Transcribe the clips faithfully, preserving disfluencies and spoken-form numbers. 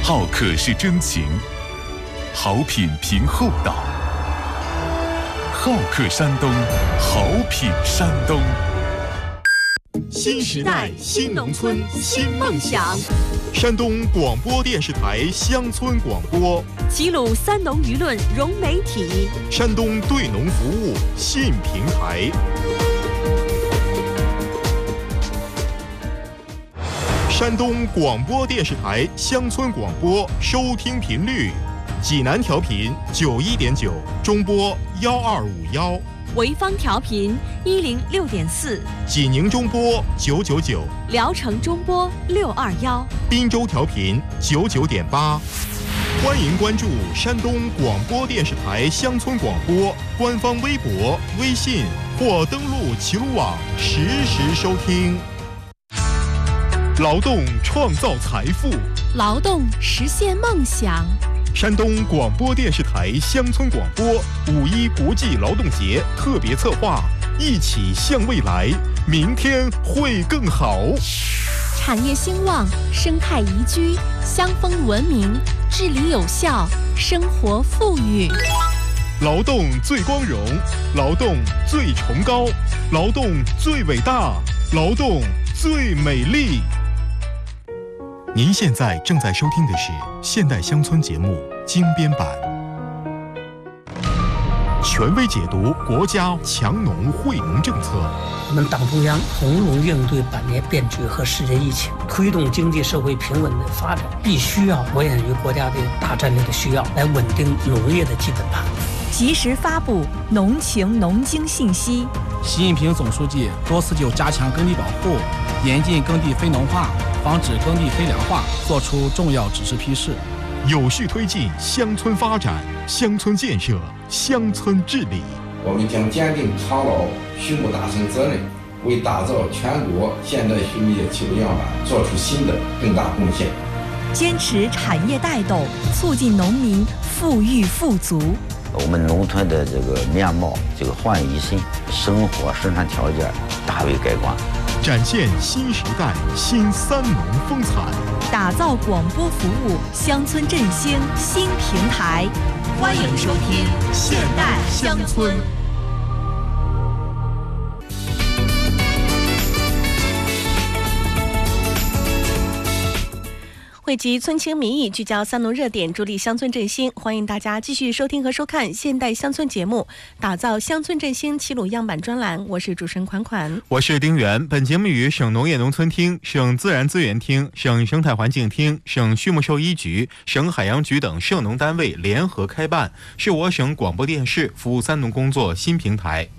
好客是真情，好品凭厚道。好客山东，好品山东。 新时代新农村新梦想，山东广播电视台乡村广播， 齐鲁三农舆论融媒体， 山东对农服务新平台。山东广播电视台乡村广播收听频率：济南调频九一点九，中波幺二五幺； 潍坊调频一零六点四， 济宁中波九九九， 聊城中波六二幺， 滨州调频九九点八。欢迎关注山东广播电视台乡村广播官方微博、微信或登录齐鲁网实时收听。劳动创造财富， 劳动实现梦想。 山东广播电视台乡村广播五一国际劳动节特别策划，一起向未来，明天会更好。 产业兴旺，生态宜居，乡风文明，治理有效，生活富裕。 劳动最光荣，劳动最崇高，劳动最伟大，劳动最美丽。您现在正在收听的是现代乡村节目精编版，权威解读国家强农惠农政策。 我们党中央从容应对百年变局和世界疫情，推动经济社会平稳的发展，必须要着眼于国家的大战略的需要，来稳定农业的基本盘。 及时发布农情农经信息。 习近平总书记多次就加强耕地保护、严禁耕地非农化、防止耕地非粮化作出重要指示批示， 有序推进乡村发展、乡村建设、乡村治理。 我们将坚定长劳畜牧大省责任，为打造全国现代畜牧业齐鲁样板做出新的更大贡献。 坚持产业带动，促进农民富裕富足。 我们农村的这个面貌这个焕然一新，生活生产条件大为改观， 展现新时代新三农风采， 打造广播服务乡村振兴新平台。欢迎收听现代乡村。汇集村情民意，聚焦三农热点，助力乡村振兴。欢迎大家继续收听和收看现代乡村节目，打造乡村振兴齐鲁样板专栏。我是主持人款款， 我是丁元。本节目与省农业农村厅、省自然资源厅、省生态环境厅、省畜牧兽医局、省海洋局等涉农单位联合开办，是我省广播电视服务三农工作新平台。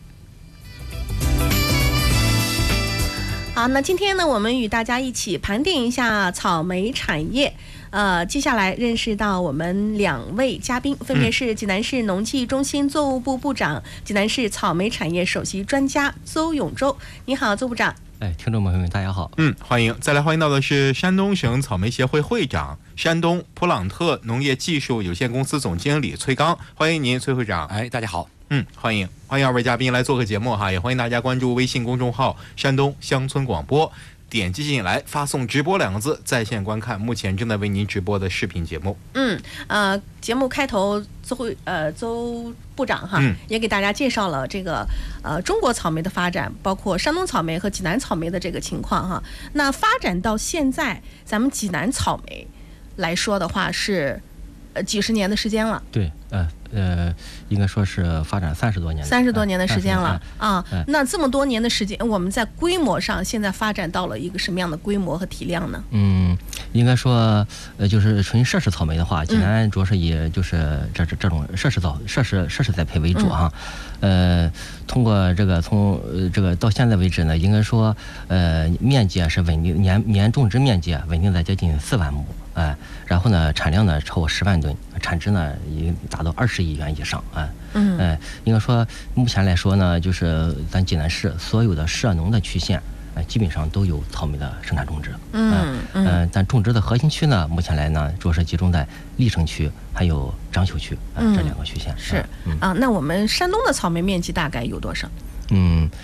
好，那今天呢，我们与大家一起盘点一下草莓产业。呃，接下来认识到我们两位嘉宾，分别是济南市农技中心作物部部长、济南市草莓产业首席专家邹永洲。你好，邹部长。 哎，听众朋友们，大家好。 嗯，欢迎。再来欢迎到的是山东省草莓协会会长、山东普朗特农业技术有限公司总经理崔刚。欢迎您，崔会长。 哎，大家好。 嗯，欢迎欢迎二位嘉宾来做个节目哈，也欢迎大家关注微信公众号山东乡村广播，点击进来发送直播两个字，在线观看目前正在为您直播的视频节目。 嗯，呃，节目开头邹会呃邹部长哈、嗯、也给大家介绍了这个呃中国草莓的发展，包括山东草莓和济南草莓的这个情况哈。那发展到现在，咱们济南草莓来说的话是呃几十年的时间了。 对，呃。呃，应该说是发展三十多年， 三十多年的时间了、 嗯、 啊、嗯。那这么多年的时间，我们在规模上现在发展到了一个什么样的规模和体量呢？ 嗯，应该说，呃，就是纯设施草莓的话，济南主要是以就是这这这种设施造设施设施栽培为主哈、嗯。呃，通过这个从呃这个到现在为止呢，应该说，呃，面积是稳定，年年种植面积稳定在接近四万亩。哎、呃，然后呢，产量呢超过十万吨，产值呢已经达到二十亿元以上啊。嗯，哎、呃，应该说目前来说呢，就是咱济南市所有的涉农的区县，呃，基本上都有草莓的生产种植。嗯嗯、呃，但种植的核心区呢，目前来呢，主要是集中在历城区还有章丘区啊、呃嗯、这两个区县。 是、呃、嗯、啊，那我们山东的草莓面积大概有多少？ 嗯。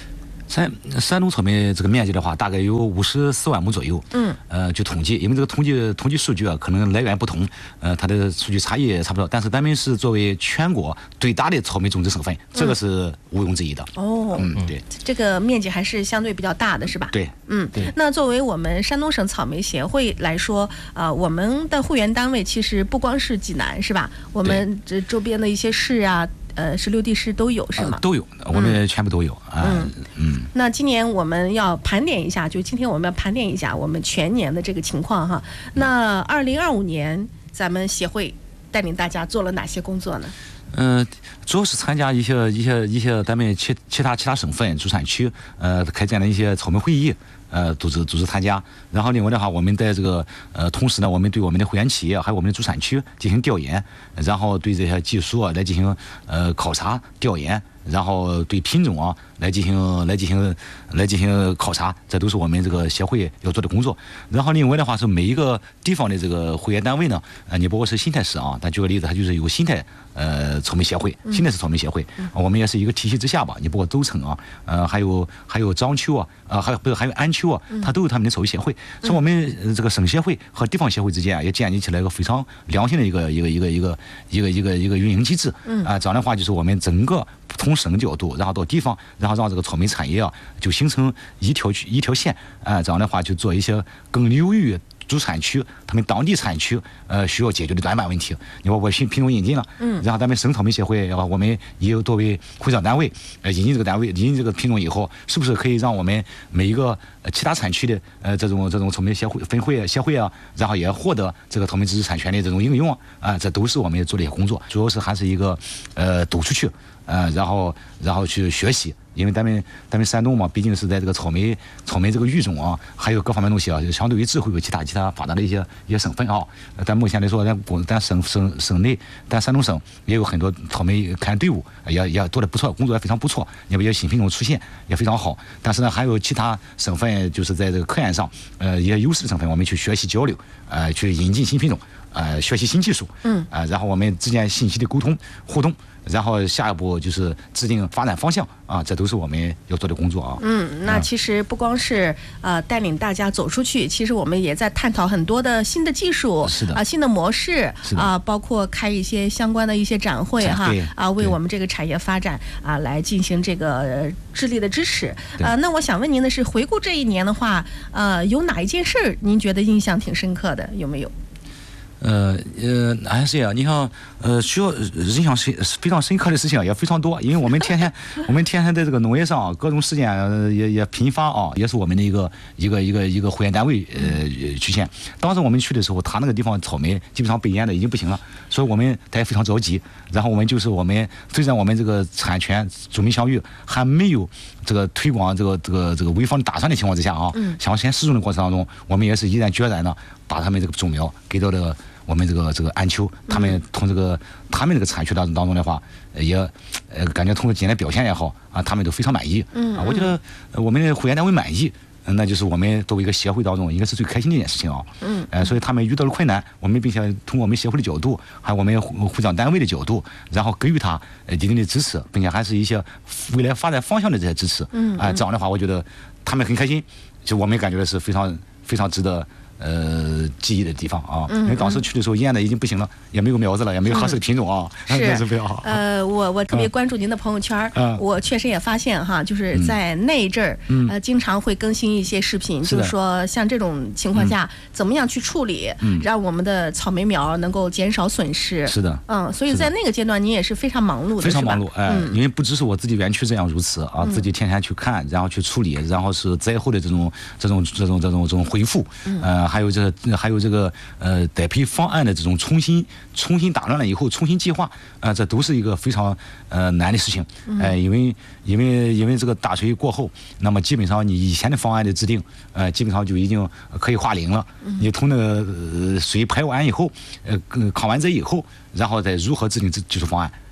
山山东草莓这个面积的话，大概有五十四万亩左右。嗯，呃，据统计，因为这个统计统计数据啊，可能来源不同，呃，它的数据差异差不多。但是咱们是作为全国最大的草莓种植省份，这个是毋庸置疑的。 哦， 嗯，对， 这个面积还是相对比较大的，是吧？ 对， 嗯，对。那作为我们山东省草莓协会来说，啊、呃，我们的会员单位其实不光是济南，是吧？我们这周边的一些市啊。呃，十六地市都有是吗、 呃？都有，我们全部都有啊。 嗯嗯。那今年我们要盘点一下，就今天我们要盘点一下我们全年的这个情况哈。那二零二五年咱们协会带领大家做了哪些工作呢？ 呃，主要是参加一些一些一些咱们其其他其他省份主产区呃开展的一些草莓会议。呃，组织组织参加，然后另外的话，我们在这个呃同时呢，我们对我们的会员企业还有我们的主产区进行调研，然后对这些技术啊来进行呃考察调研，然后对品种啊来进行来进行来进行考察，这都是我们这个协会要做的工作。然后另外的话是每一个地方的这个会员单位呢，呃，你包括是新泰市啊，咱举个例子，它就是有新泰呃草莓协会，新泰市草莓协会，嗯、我们也是一个体系之下吧，你包括周城啊，呃，还有还有章丘啊，啊、呃，还有不是还有安丘啊，它都有他们的草莓协会。所以我们这个省协会和地方协会之间啊，也建立起来一个非常良性的一个一个一个一个一个一个一个运营机制。嗯啊，这样的话就是我们整个从省角度，然后到地方，然后让这个草莓产业啊，就形成一条一条线啊，这样的话就做一些更流域主产区他们当地产区呃需要解决的短板问题。你包括品品种引进了，嗯，然后咱们省草莓协会啊，我们也有作为会长单位，呃，引进这个单位引进这个品种以后，是不是可以让我们每一个呃其他产区的呃这种这种草莓协会分会协会啊，然后也获得这个草莓知识产权的这种应用啊，啊，这都是我们做的一些工作，主要是还是一个呃走出去。呃，然后然后去学习，因为咱们咱们山东嘛，毕竟是在这个草莓草莓这个育种啊，还有各方面东西啊，相对于智慧有其他其他发达的一些一些省份啊。咱目前来说，咱国咱省省省内，咱山东省也有很多草莓开展队伍，也也做的不错，工作也非常不错，也有些新品种出现也非常好。但是呢，还有其他省份就是在这个科研上，呃，一些优势的省份，我们去学习交流，呃，去引进新品种，呃，学习新技术，嗯，啊、呃，然后我们之间信息的沟通互动。然后下一步就是制定发展方向啊，这都是我们要做的工作啊。 嗯，那其实不光是呃带领大家走出去，其实我们也在探讨很多的新的技术， 是的啊、呃，新的模式啊、呃，包括开一些相关的一些展会哈啊，为我们这个产业发展啊来进行这个、呃、致力的支持啊、呃。那我想问您的是，回顾这一年的话，呃，有哪一件事儿您觉得印象挺深刻的？有没有？ 呃呃，还是呀，你像呃，需要印象深非常深刻的事情也非常多，因为我们天天我们天天在这个农业上各种事件也也频发啊，也是我们的一个一个一个一个会员单位呃曲线。当时我们去的时候，他那个地方草莓基本上被淹的已经不行了，所以我们他也非常着急。然后我们就是我们虽然我们这个产权主民相遇还没有这个推广这个这个这个潍坊打算的情况之下啊，嗯，想先试种的过程当中，我们也是毅然决然的把他们这个种苗给到这个。我们这个这个安丘，他们从这个他们这个产区当当中的话，也呃感觉通过今年的表现也好啊，他们都非常满意。嗯，啊，我觉得我们的会员单位满意，那就是我们作为一个协会当中应该是最开心的一件事情啊。嗯，呃，所以他们遇到了困难，我们并且通过我们协会的角度，还有我们会长单位的角度，然后给予他一定的支持，并且还是一些未来发展方向的这些支持。嗯，啊，这样的话，我觉得他们很开心，就我们感觉是非常非常值得。呃，记忆的地方啊，因为当时去的时候淹的已经不行了，也没有苗子了，也没有合适的品种啊， 是是非常好。 呃，我我特别关注您的朋友圈，嗯、我确实也发现哈，就是在那一阵儿，嗯、呃，经常会更新一些视频，就是说像这种情况下，嗯、怎么样去处理，嗯、让我们的草莓苗能够减少损失。 是的， 嗯，所以在那个阶段，您也是非常忙碌的， 非常忙碌，哎， 嗯、 因为不只是我自己园区这样如此啊，自己天天去看，然后去处理，然后是灾后的这种这种这种这种这种恢复，嗯、呃，还有这还有这个呃栽培方案的这种重新重新打乱了以后重新计划，啊、呃，这都是一个非常呃难的事情，哎、呃，因为因为因为这个大水过后，那么基本上你以前的方案的制定，呃，基本上就已经可以化零了。你从那个、呃、水排完以后，呃，抗完灾以后，然后再如何制定技术方案，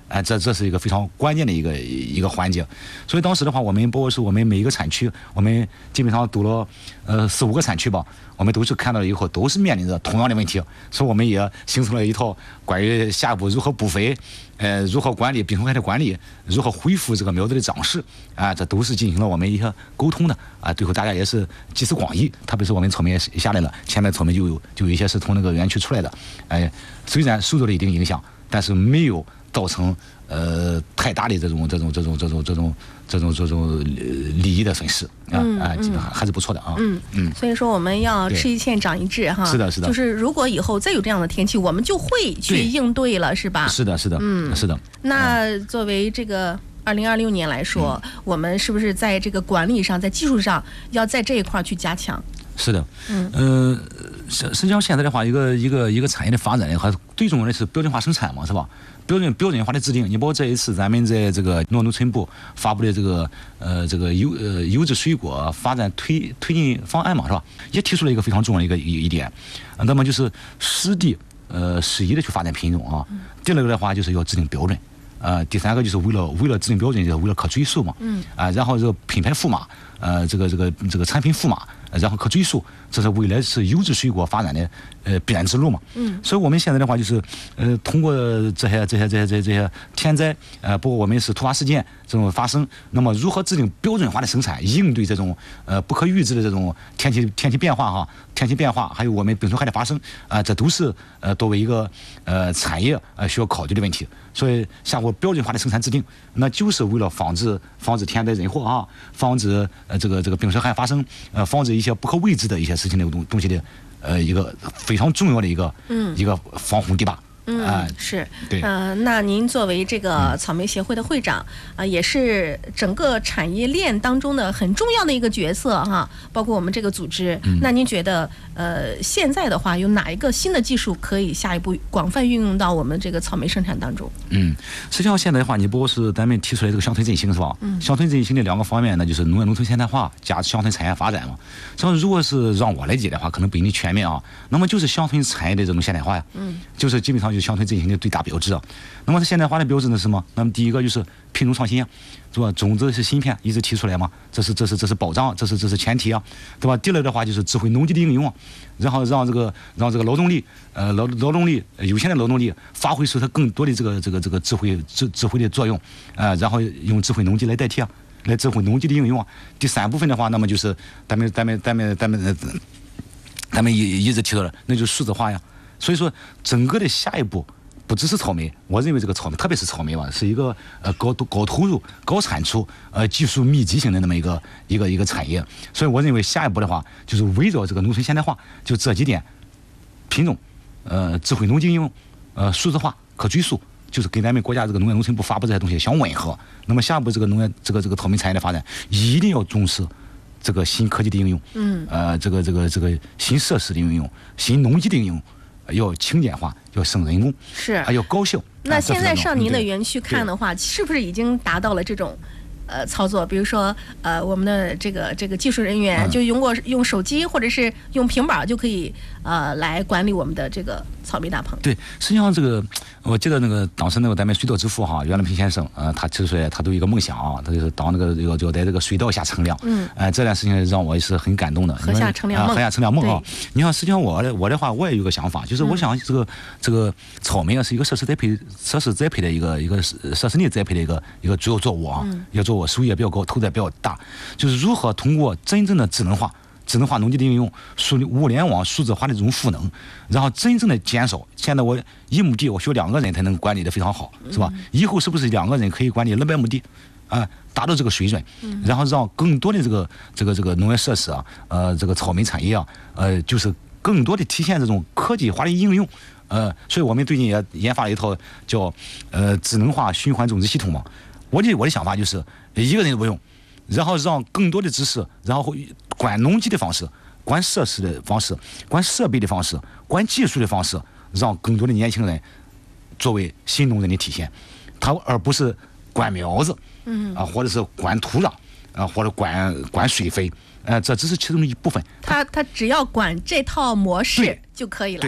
哎、呃，这这是一个非常关键的一个一个环节。所以当时的话，我们包括是我们每一个产区，我们基本上读了呃四五个产区吧，我们都是看到了以后都是面临着同样的问题，所以我们也形成了一套关于下一步如何补肥，呃，如何管理病虫害的管理，如何恢复这个苗子的长势啊、呃，这都是进行了我们一些沟通的啊、呃。最后大家也是集思广益，特别是我们草莓下来了，前面草莓就有就有一些是从那个园区出来的，哎、呃，虽然受到了一定影响，但是没有造成呃太大的这种这种这种这种这种这种这种利益的损失啊啊，基本上还是不错的啊。 嗯嗯，所以说我们要吃一堑长一智哈。 是的，是的。 就是如果以后再有这样的天气，我们就会去应对了，是吧？ 是的，是的，嗯，是的。 那作为这个二零二六年来说，嗯、我们是不是在这个管理上、在技术上要在这一块去加强？ 是的，嗯，呃，实实际上现在的话，一个一个一个产业的发展呢，还最重要的是标准化生产嘛，是吧？标准标准化的制定，你包括这一次咱们在这个农业农村部发布的这个呃这个优呃优质水果发展推推进方案嘛，是吧？也提出了一个非常重要的一个一一点，那么就是适地呃适宜的去发展品种啊。第二个的话就是要制定标准。呃，第三个就是为了为了制定标准，就是为了可追溯嘛，嗯，啊、呃，然后这个品牌赋码，呃，这个这个这个产品赋码，然后可追溯，这是未来是优质水果发展的呃必然之路嘛，嗯，所以我们现在的话就是呃通过这些这些这些这些这些天灾，呃，包括我们是突发事件这种发生，那么如何制定标准化的生产，应对这种呃不可预知的这种天气天气变化哈，天气变化，还有我们病虫害的发生啊、呃，这都是呃作为一个呃产业呃需要考虑的问题。所以，下过标准化的生产制定，那就是为了防止防止天灾人祸啊，防止呃这个这个病虫害发生，呃，防止一些不可未知的一些事情的东东西的，呃，一个非常重要的一个嗯一个防洪堤坝。 嗯、呃，是， 对， 呃，那您作为这个草莓协会的会长啊、呃，也是整个产业链当中的很重要的一个角色哈，包括我们这个组织。嗯、那您觉得，呃，现在的话有哪一个新的技术可以下一步广泛运用到我们这个草莓生产当中？ 嗯，实际上现在的话，你不过是咱们提出来这个乡村振兴是吧？嗯，乡村振兴的两个方面呢，就是农业农村现代化加乡村产业发展嘛。像如果是让我来解的话，可能不一定全面啊，那么就是乡村产业的这种现代化呀，嗯，就是基本上。就是乡村振兴的最大标志啊。那么它现代化的标志呢是什么？那么第一个就是品种创新啊，是吧？种子是芯片，一直提出来嘛，这是这是这是保障，这是这是前提啊，对吧？第二的话就是智慧农机的应用啊，然后让这个让这个劳动力呃劳劳动力有限的劳动力发挥出它更多的这个这个这个智慧智智慧的作用啊、呃，然后用智慧农机来代替啊，来智慧农机的应用啊。第三部分的话，那么就是咱们咱们咱们咱们咱们一一直提到的，那就是数字化呀。所以说，整个的下一步不只是草莓，我认为这个草莓，特别是草莓吧，是一个呃高高投入、高产出、呃技术密集型的那么一个一个一个产业。所以我认为下一步的话，就是围绕这个农村现代化，就这几点：品种、呃智慧农机应用、呃数字化、可追溯，就是跟咱们国家这个农业农村部发布这些东西相吻合。那么下一步这个农业这个这个草莓产业的发展，一定要重视这个新科技的应用，嗯，呃这个这个这个新设施的应用、新农机的应用。要轻简化，要省人工， 是还要高效。 那现在上您的园区看的话，是不是已经达到了这种呃操作？比如说呃，我们的这个这个技术人员就用过用手机或者是用平板就可以呃来管理我们的这个草莓大棚。 对，实际上这个我记得那个当时那个咱们水稻之父哈袁隆平先生，呃，他提出来他都有一个梦想啊，他就是当那个要要在这个水稻下乘凉。嗯，呃，这件事情让我也是很感动的。 禾下乘凉梦， 禾下乘凉梦啊！你看，实际上我的我的话，我也有个想法，就是我想这个、嗯、这个草莓啊是一个设施栽培设施栽培的一个一个设施内栽培的一个一个主要作物啊，嗯、一个作物收益也比较高，投资也比较大，就是如何通过真正的智能化。智能化农机的应用，数物联网数字化的这种赋能，然后真正的减少。现在我一亩地我需要两个人才能管理的非常好，是吧？以后是不是两个人可以管理二百亩地，啊、呃，达到这个水准？然后让更多的这个这个这个农业设施啊，呃，这个草莓产业啊，呃，就是更多的体现这种科技化的应用。呃，所以我们最近也研发了一套叫呃智能化循环种植系统嘛。我的我的想法就是一个人都不用。然后让更多的知识，然后管农机的方式、管设施的方式、管设备的方式、管技术的方式，让更多的年轻人作为新农人的体现，他而不是管苗子，嗯啊，或者是管土壤啊，或者管管水肥，呃，这只是其中的一部分。 他他只要管这套模式就可以了。 对。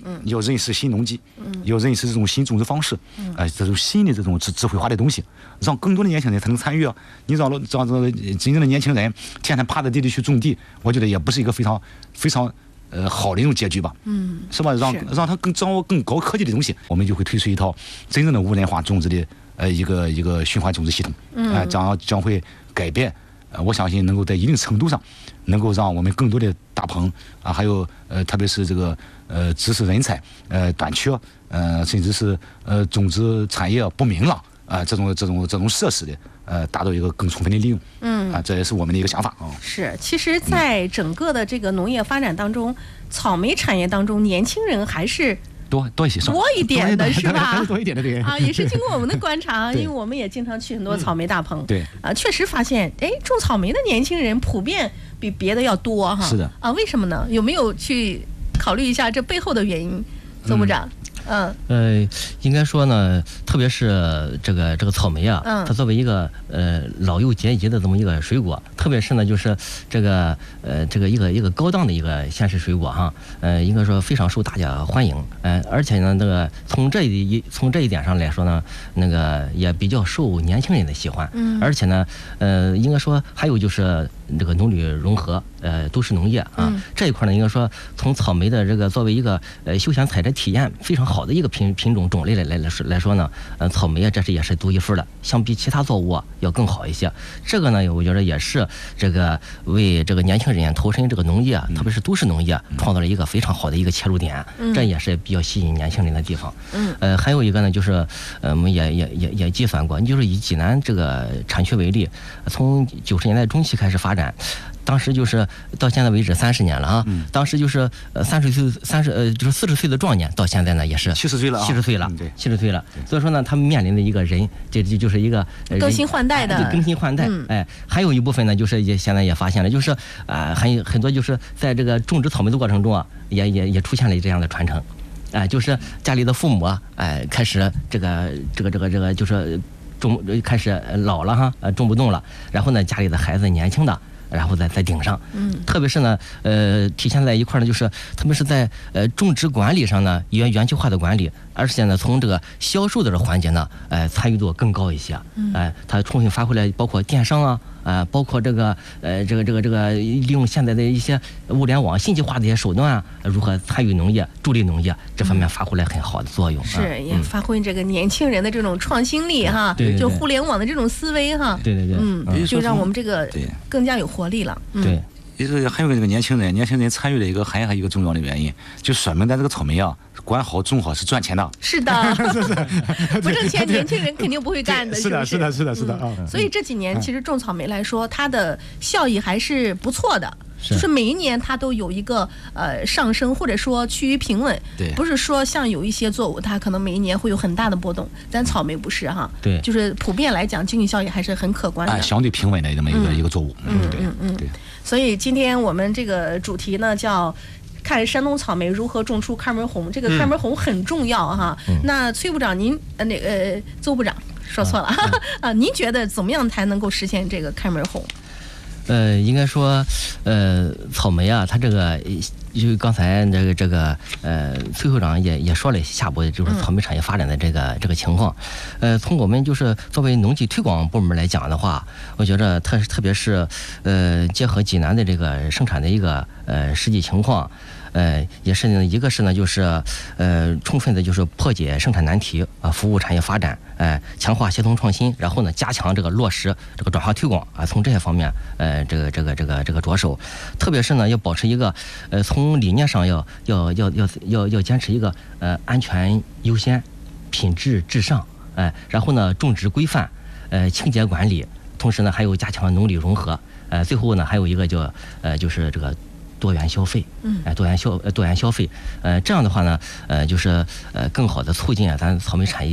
嗯， 要认识新农机，嗯，要认识这种新种植方式，嗯，哎、呃，这种新的这种智智慧化的东西，让更多的年轻人才能参与啊。你让让这个真正的年轻人天天趴在地里去种地，我觉得也不是一个非常非常呃好的一种结局吧， 嗯， 是吧？让让他更掌握更高科技的东西，我们就会推出一套真正的无人化种植的呃一个一个循环种植系统，嗯，啊、呃，将将会改变。呃，我相信能够在一定程度上，能够让我们更多的大棚啊，还有呃，特别是这个呃知识人才呃短缺，呃，甚至是呃种植产业不明朗啊、呃，这种这种这种设施的呃，达到一个更充分的利用。嗯，啊，这也是我们的一个想法啊。 是，其实，在整个的这个农业发展当中，嗯、草莓产业当中，年轻人还是。 多多一些， 多一点的是吧？ 多一点的这个啊，也是经过我们的观察，因为我们也经常去很多草莓大棚， 对啊，确实发现，哎，种草莓的年轻人普遍比别的要多哈。 是的啊，为什么呢？有没有去考虑一下这背后的原因，邹部长？嗯呃，应该说呢，特别是这个这个草莓啊，嗯，它作为一个呃老幼皆宜的这么一个水果，特别是呢就是这个呃这个一个一个高档的一个鲜食水果哈，呃应该说非常受大家欢迎，呃而且呢那个从这一从这一点上来说呢，那个也比较受年轻人的喜欢，嗯，而且呢呃应该说还有就是这个农旅融合，呃都市农业啊、嗯、这一块呢，应该说从草莓的这个作为一个呃休闲采摘体验非常好。好的一个品品种种类来来来说来说呢，呃，草莓啊，这是也是独一份的，相比其他作物啊要更好一些。这个呢，我觉得也是这个为这个年轻人投身这个农业，特别是都市农业，创造了一个非常好的一个切入点。嗯，这也是比较吸引年轻人的地方。嗯，呃，还有一个呢，就是呃，我们也也也也计算过，你就是以济南这个产区为例，从九十年代中期开始发展。当时就是到现在为止三十年了啊，嗯、当时就是呃三十岁三十呃就是四十岁的壮年，到现在呢也是七十岁了， 七十岁了， 嗯、对， 七十岁了。所以说呢，他们面临的一个人，这就就是一个、呃、 更新换代的， 更新换代。嗯、哎，还有一部分呢，就是也现在也发现了，就是啊、呃，很很多就是在这个种植草莓的过程中啊，也也也出现了这样的传承，哎、呃，就是家里的父母啊，哎、呃，开始这个这个这个这个就是种开始老了哈，呃，种不动了，然后呢，家里的孩子年轻的。然后再再顶上，嗯，特别是呢，呃，体现在一块呢，就是特别是在呃种植管理上呢，园园区化的管理，而且呢，从这个销售的这个环节呢，呃，参与度更高一些，嗯，哎、呃，它充分发挥了包括电商啊，啊、呃，包括这个呃这个这个这个利用现在的一些物联网信息化的一些手段啊，如何参与农业、助力农业这方面发挥了很好的作用， 是、嗯、也发挥这个年轻人的这种创新力哈， 对对对， 就互联网的这种思维哈， 对对对， 嗯，嗯就让我们这个更加有活力了，嗯、 对。 也是还有这个年轻人，年轻人参与的一个还有一个重要的原因，就说明咱这个草莓啊，管好种好是赚钱的。 是的，是是，不挣钱，年轻人肯定不会干的。 是的，是的，是的，是的啊、 嗯。所以这几年其实种草莓来说，它的效益还是不错的。就是每一年它都有一个呃上升，或者说趋于平稳。 对， 不是说像有一些作物，它可能每一年会有很大的波动，但草莓不是哈。 对， 就是普遍来讲，经济效益还是很可观的， 啊、相对平稳的这么一个、嗯、一个作物。 嗯嗯嗯对。所以今天我们这个主题呢叫。看山东草莓如何种出开门红，这个开门红很重要哈。嗯、那崔部长您呃那个呃邹部长说错了啊、嗯、啊，您觉得怎么样才能够实现这个开门红？ 呃，应该说，呃，草莓啊，它这个就刚才这个这个呃，崔会长也也说了下步就是草莓产业发展的这个、嗯、这个情况。呃，从我们就是作为农技推广部门来讲的话，我觉得特特别是呃，结合济南的这个生产的一个呃实际情况。呃，也是呢，一个是呢，就是呃，充分的就是破解生产难题啊、呃，服务产业发展，哎、呃，强化协同创新，然后呢，加强这个落实这个转化推广啊、呃，从这些方面，呃，这个这个这个这个着手，特别是呢，要保持一个呃，从理念上要要要要要要坚持一个呃，安全优先，品质至上，哎、呃，然后呢，种植规范，呃，清洁管理，同时呢，还有加强农里融合，呃，最后呢，还有一个叫呃，就是这个。多元消费，嗯，哎，多元消多元消费，呃，这样的话呢，呃，就是呃，更好的促进啊，咱草莓产业啊，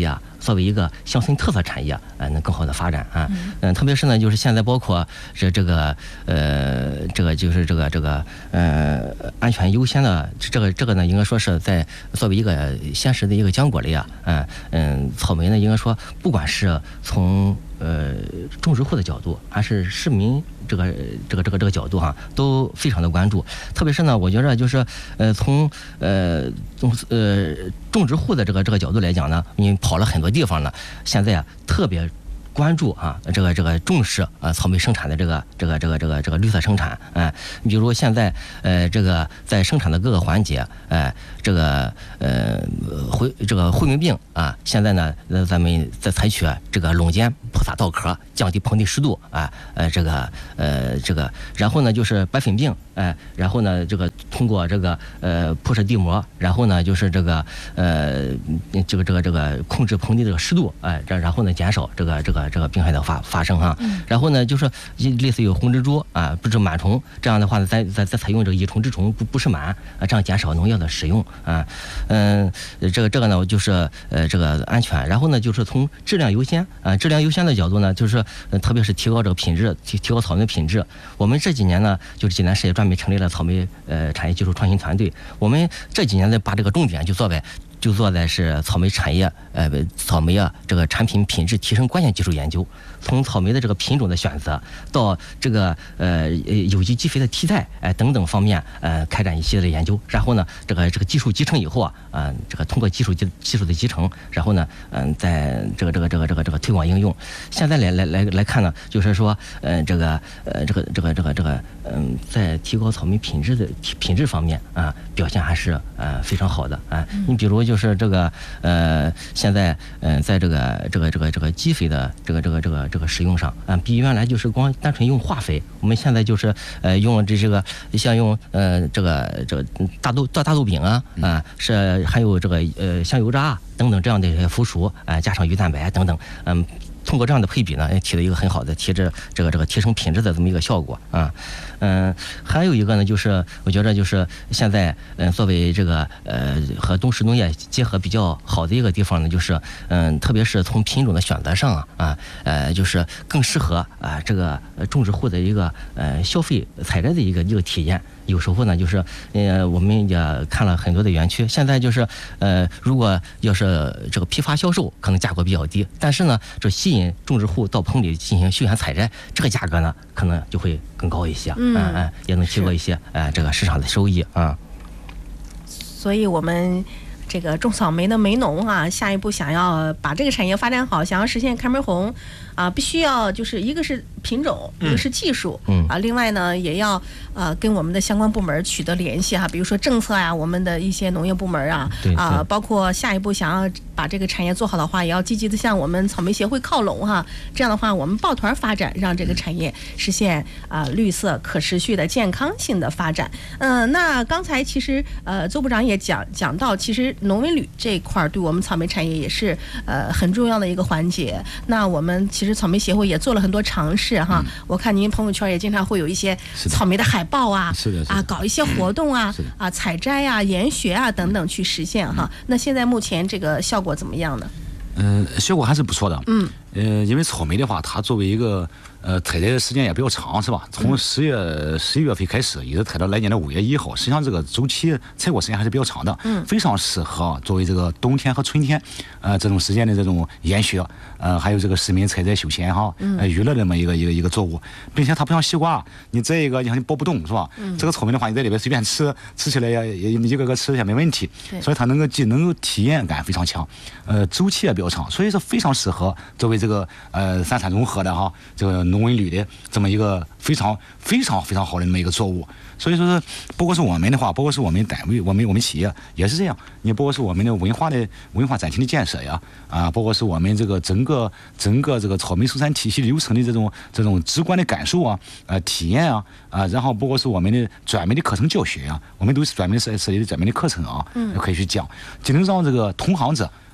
作为一个乡村特色产业，呃，能更好的发展啊。嗯，特别是呢，就是现在包括这这个呃，这个就是这个这个呃安全优先的这个这个呢，应该说是在作为一个现实的一个浆果类啊，嗯嗯，草莓呢，应该说不管是从呃种植户的角度，还是市民这个这个这个这个角度哈、啊，都非常的关注。特别是呢，我觉着就是呃从呃从呃种植户的这个这个角度来讲呢，你跑了很多地方呢，现在啊特别关注啊，这个这个重视啊草莓生产的这个这个这个这个这个绿色生产，哎，你比如现在呃这个在生产的各个环节，哎，这个呃灰这个灰霉病啊，现在呢呃咱们在采取这个垄间铺洒稻壳，降低棚地湿度啊，呃这个呃这个，然后呢就是白粉病，哎，然后呢这个通过这个呃铺设地膜，然后呢就是这个呃这个这个这个控制棚地这个湿度，哎，然然后呢减少这个这个。这个病害的发发生哈，然后呢，就是类似于红蜘蛛啊，不是螨虫这样的话呢，再再再采用这个益虫治虫，不不是螨啊，这样减少农药的使用啊，嗯，这个这个呢就是呃这个安全，然后呢就是从质量优先啊，质量优先的角度呢，就是呃特别是提高这个品质，提提高草莓品质。我们这几年呢，就是济南市也专门成立了草莓呃产业技术创新团队，我们这几年呢把这个重点就做在。就做的是草莓产业，呃，草莓啊这个产品品质提升关键技术研究，从草莓的这个品种的选择到这个呃有机基肥的替代，哎、呃、等等方面，呃开展一系列的研究，然后呢，这个这个技术集成以后啊，嗯、呃，这个通过技术技技术的集成，然后呢，嗯、呃，在这个这个这个这个这个推广应用，现在来来来来看呢，就是说，呃，这个呃这个这个这个这个嗯、呃，在提高草莓品质的品质方面啊、呃，表现还是呃非常好的啊、呃，你比如就。就是这个呃，现在嗯、呃，在这个这个这个这个基肥的这个这个这个这个使用上啊，比原来就是光单纯用化肥，我们现在就是呃用这这个像用呃这个这个大豆大大豆饼啊啊，是还有这个呃香油渣啊等等这样的一些辅属啊，加上鱼蛋白等等，嗯。通过这样的配比呢，也起了一个很好的提质这个这个提升品质的这么一个效果啊，嗯，还有一个呢，就是我觉得就是现在嗯，作为这个呃和东石农业结合比较好的一个地方呢，就是嗯，特别是从品种的选择上啊啊呃，就是更适合啊这个种植户的一个呃消费采摘的一个一个体验。有时候呢，就是呃，我们也看了很多的园区，现在就是呃，如果要是这个批发销售，可能价格比较低，但是呢，这吸引种植户到棚里进行休闲采摘，这个价格呢，可能就会更高一些，嗯嗯、呃，也能提高一些呃这个市场的收益啊。 所以我们。这个种草莓的莓农啊，下一步想要把这个产业发展好，想要实现开门红啊，必须要就是一个是品种，一个是技术，嗯啊，另外呢也要呃跟我们的相关部门取得联系哈，比如说政策呀、啊，我们的一些农业部门啊，啊，包括下一步想要把这个产业做好的话，也要积极的向我们草莓协会靠拢哈。这样的话，我们抱团发展，让这个产业实现啊、呃、绿色、可持续的健康性的发展。嗯、呃，那刚才其实呃邹部长也讲讲到，其实农文旅这一块对我们草莓产业也是呃很重要的一个环节。那我们其实草莓协会也做了很多尝试哈。嗯、我看您朋友圈也经常会有一些草莓的海报啊， 是的，是的啊，搞一些活动啊，啊，采摘啊、研学啊等等去实现哈。嗯、那现在目前这个效果怎么样呢？ 嗯、呃，效果还是不错的。嗯，呃，因为草莓的话，它作为一个呃采摘的时间也比较长，是吧？从十月十一月份开始，一直采到来年的五月一号，实际上这个周期采果时间还是比较长的。嗯，非常适合作为这个冬天和春天，呃，这种时间的这种研学，呃，还有这个市民采摘休闲哈，呃，娱乐这么一个一个一个作物，并且它不像西瓜，你摘一个你看你剥不动，是吧？嗯，这个草莓的话，你在里边随便吃，吃起来也也一个个吃也没问题。所以它能够既能够体验感非常强，呃，周期也比较长，所以说非常适合作为这个呃三产融合的哈，这个农文旅的这么一个非常非常非常好的那么一个作物。所以说是，包括是我们的话，包括是我们单位，我们我们企业也是这样。你包括是我们的文化的文化展厅的建设呀，啊，包括是我们这个整个整个这个草莓生产体系流程的这种这种直观的感受啊，呃，体验啊，啊，然后包括是我们的专门的课程教学啊，我们都是专门设设立的专门的课程啊，嗯，可以去讲，就能让这个同行者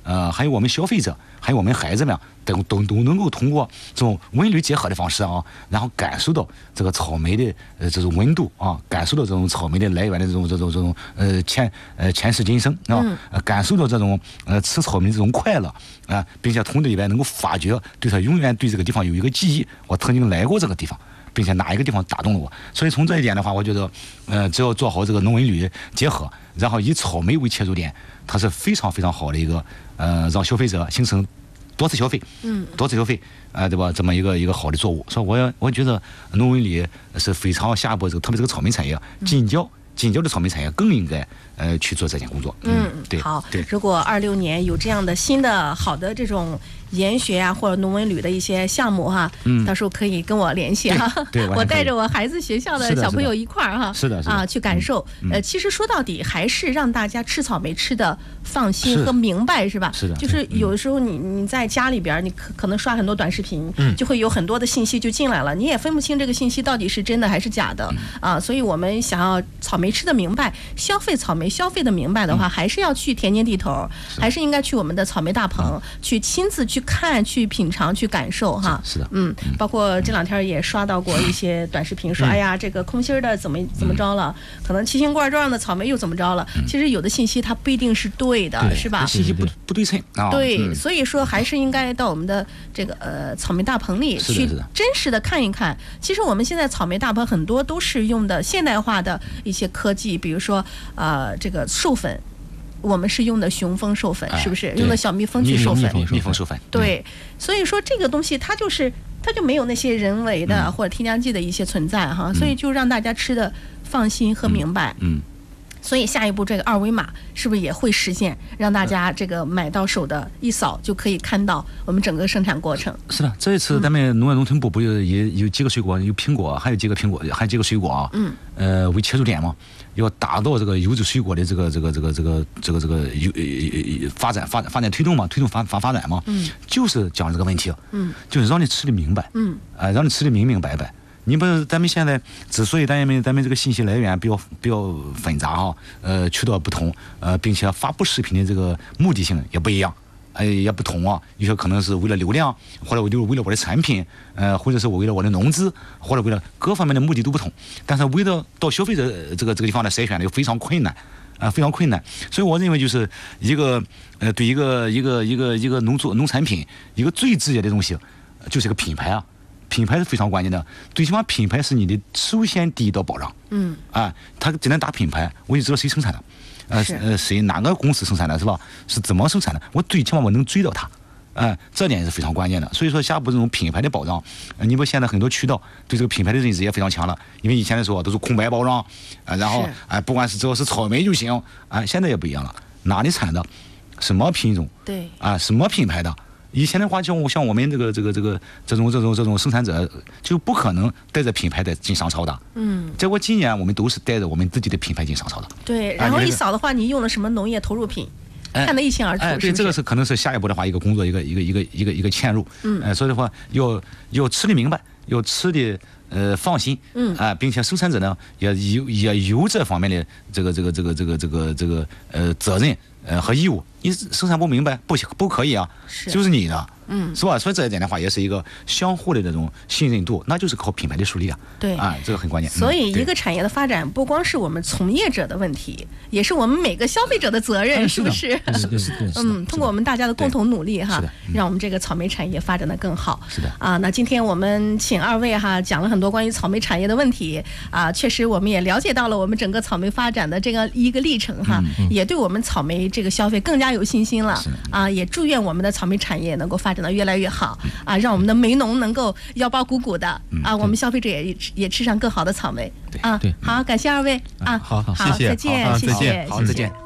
呃，还有我们消费者，还有我们孩子们，都都都能够通过这种文旅结合的方式啊，然后感受到这个草莓的呃这种温度啊，感受到这种草莓的来源的这种这种这种呃前呃前世今生啊，呃感受到这种呃吃草莓的这种快乐啊，并且从这里边能够发掘对他永远对这个地方有一个记忆，我曾经来过这个地方。并且哪一个地方打动了我，所以从这一点的话，我觉得，呃，只要做好这个农文旅结合，然后以草莓为切入点，它是非常非常好的一个，呃，让消费者形成多次消费，嗯，多次消费，啊、呃，对吧？这么一个一个好的作物，所以我我觉得农文旅是非常下一步这个，特别这个草莓产业，近郊近郊的草莓产业更应该呃去做这件工作。 嗯， 对， 好， 对。 如果二六年有这样的新的好的这种研学啊或者农文旅的一些项目哈，嗯，到时候可以跟我联系哈， 对， 我带着我孩子学校的小朋友一块儿哈， 是的， 啊去感受。 嗯、 呃，其实说到底还是让大家吃草莓吃的放心和明白，是吧？ 是的， 就是有的时候你你在家里边，你可可能刷很多短视频，嗯，就会有很多的信息就进来了，你也分不清这个信息到底是真的还是假的、嗯、啊。所以我们想要草莓吃的明白，消费草莓消费的明白的话，嗯、还是要去田间地头，还是应该去我们的草莓大棚、嗯、去亲自去看去品。品尝去感受哈， 是的， 嗯，包括这两天也刷到过一些短视频，说、嗯、哎呀，这个空心的怎么怎么着了，嗯、可能奇形怪状的草莓又怎么着了？嗯、其实有的信息它不一定是对的， 对是吧？ 信息不不对称啊。 对， 嗯、 所以说还是应该到我们的这个呃草莓大棚里去真实的看一看。其实我们现在草莓大棚很多都是用的现代化的一些科技，比如说呃这个授粉。我们是用的雄蜂授粉，是不是用的小蜜蜂去授粉？ 蜜蜂授粉。 对，所以说这个东西它就是它就没有那些人为的、嗯、或者添加剂的一些存在哈，所以就让大家吃的放心和明白。 嗯。嗯所以下一步这个二维码是不是也会实现，让大家这个买到手的一扫就可以看到我们整个生产过程？ 是的，这一次咱们农业农村部不有也有几个水果，有苹果，还有几个苹果，还有几个水果啊。嗯。呃，为切入点嘛，要达到这个优质水果的这个这个这个这个这个这个优呃发展发展发展推动嘛，推动发发发展嘛。嗯。就是讲这个问题。嗯。就是让你吃的明白。嗯。啊、呃，让你吃的明明白白。你不是咱们现在之所以咱们咱们这个信息来源比较比较纷杂哈，呃，渠道不同，呃，并且发布视频的这个目的性也不一样，哎、呃，也不同啊。有些可能是为了流量，或者为了为了我的产品，呃，或者是我为了我的农资，或者为了各方面的目的都不同。但是为了到消费者这个这个地方的筛选呢，又非常困难，啊、呃，非常困难。所以我认为就是一个呃，对一个一个一个一个农作农产品一个最直接的东西，就是个品牌啊。品牌是非常关键的，最起码品牌是你的首先第一道保障。嗯，啊，他只能打品牌，我就知道谁生产的，呃呃，谁哪个公司生产的，是吧？是怎么生产的？我最起码我能追到它，啊、呃，这点是非常关键的。所以说，下一步这种品牌的保障，呃、你不现在很多渠道对这个品牌的认知也非常强了，因为以前的时候都是空白包装，啊、呃，然后啊、呃，不管是只要是草莓就行，啊、呃，现在也不一样了，哪里产的，什么品种， 对， 啊、呃，什么品牌的。以前的话，像像我们这个这个这个这种这种这种生产者，就不可能带着品牌的进商超的。嗯。结果今年我们都是带着我们自己的品牌进商超的。 对，然后一扫的话，你用了什么农业投入品， 哎、 看得一清二楚。 哎，对， 是是这个是可能是下一步的话一个工作，一个一个一个一个一个嵌入。嗯。呃，所以的话，要要吃的明白，要吃的呃放心。嗯。啊、呃，并且生产者呢，也有也有这方面的这个这个这个这个这个这个呃责任呃和义务。你生产不明白，不不可以啊，是就是你的。嗯，是吧？所以这一点的话，也是一个相互的这种信任度，那就是靠品牌的树立啊。 对啊，这个很关键。 所以，一个产业的发展，不光是我们从业者的问题，也是我们每个消费者的责任，是不是？ 是的，是的。 嗯，通过我们大家的共同努力哈，让我们这个草莓产业发展的更好。 是的。 啊，那今天我们请二位哈讲了很多关于草莓产业的问题啊，确实我们也了解到了我们整个草莓发展的这个一个历程哈，也对我们草莓这个消费更加有信心了啊，也祝愿我们的草莓产业能够发展的越来越好。啊，让我们的梅农能够腰包鼓鼓的啊，我们消费者也也吃上更好的草莓啊。 对， 好，感谢二位啊， 好，好，谢谢， 再见， 谢谢， 好，再见。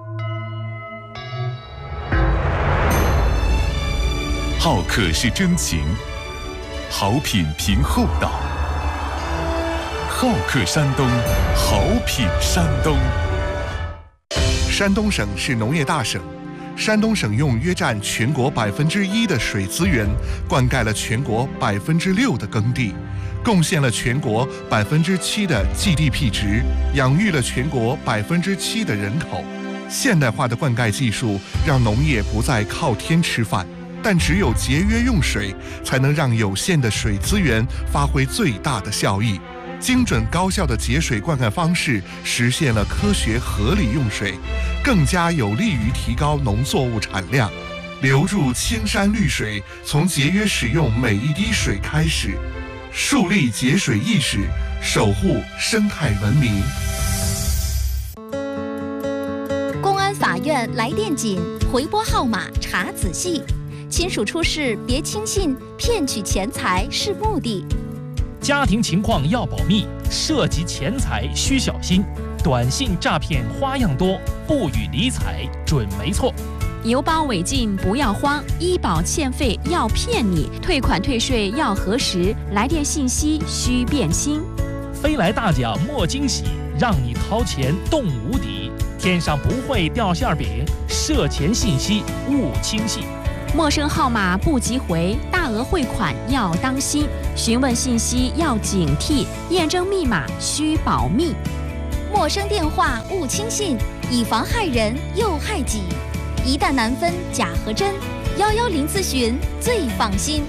好客是真情，好品凭厚道。好客山东，好品山东。 山东省是农业大省。山东省用约占全国百分之一的水资源，灌溉了全国百分之六的耕地，贡献了全国百分之七的 G D P 值，养育了全国百分之七的人口。 现代化的灌溉技术让农业不再靠天吃饭，但只有节约用水，才能让有限的水资源发挥最大的效益。精准高效的节水灌溉方式，实现了科学合理用水，更加有利于提高农作物产量。留住青山绿水，从节约使用每一滴水开始，树立节水意识，守护生态文明。 公安法院来电紧，回拨号码查仔细。亲属出事别轻信，骗取钱财是目的。 家庭情况要保密，涉及钱财需小心。短信诈骗花样多，不予理睬准没错。 邮包违禁不要慌，医保欠费要骗你，退款退税要核实，来电信息需辨清。 飞来大奖莫惊喜，让你掏钱动无底。天上不会掉馅饼，涉钱信息勿轻信。 陌生号码不急回，大额汇款要当心，询问信息要警惕，验证密码需保密。 陌生电话勿轻信，以防害人又害己。一旦难分假和真，幺幺零咨询最放心。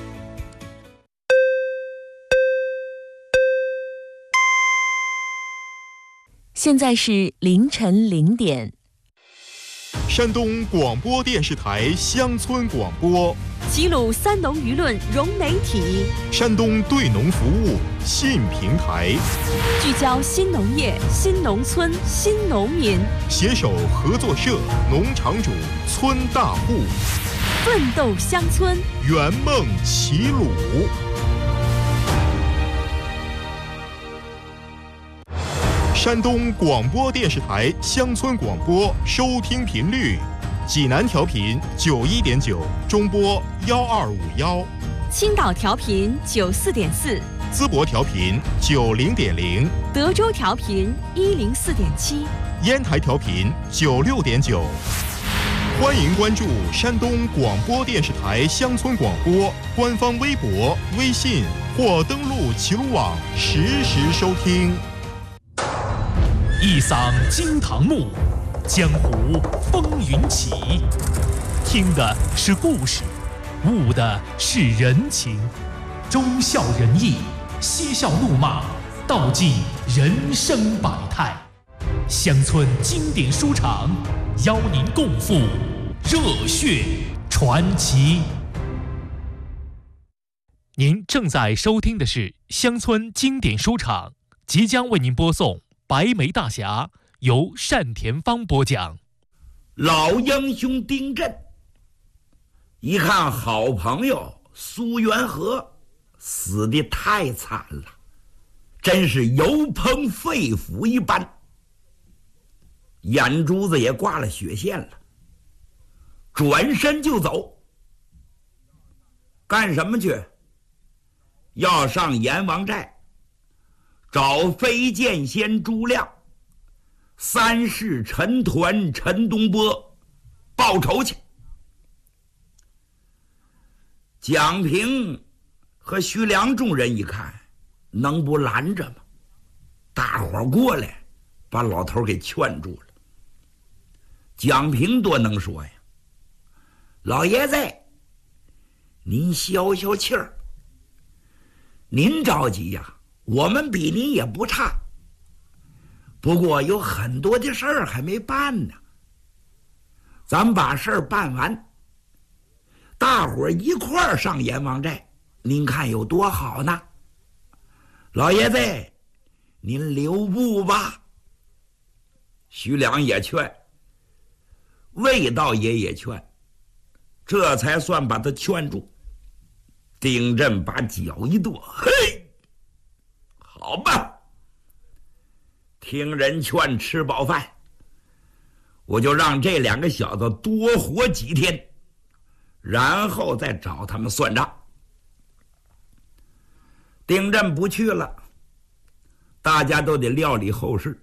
现在是凌晨零点。 山东广播电视台乡村广播， 齐鲁三农舆论融媒体， 山东对农服务信平台， 聚焦新农业、新农村、新农民， 携手合作社、农场主、村大户， 奋斗乡村， 圆梦齐鲁。山东广播电视台乡村广播收听频率：济南调频九一点九，中波幺二五幺； 青岛调频九四点四， 淄博调频九零点零， 德州调频一零四点七， 烟台调频九六点九。欢迎关注山东广播电视台乡村广播官方微博、微信或登录齐鲁网实时收听。 一嗓惊堂木，江湖风云起。听的是故事，悟的是人情，忠孝仁义，嬉笑怒骂，道尽人生百态。乡村经典书场，邀您共赴热血传奇。您正在收听的是乡村经典书场，即将为您播送白眉大侠，由单田芳播讲。 老英雄丁震一看好朋友苏元和死得太惨了，真是油烹肺腑一般，眼珠子也挂了血线了，转身就走。干什么去？要上阎王寨找飞剑仙朱亮、三世陈抟陈东波报仇去。蒋平和徐良众人一看，能不拦着吗？大伙儿过来把老头给劝住了。蒋平多能说呀，老爷子您消消气儿，您着急呀，我们比您也不差，不过有很多的事儿还没办呢。咱们把事儿办完，大伙儿一块儿上阎王寨，您看有多好呢？老爷子您留步吧。徐良也劝，魏道爷也劝，这才算把他劝住。丁震把脚一跺，嘿，好吧，听人劝，吃饱饭，我就让这两个小子多活几天，然后再找他们算账。丁震不去了，大家都得料理后事。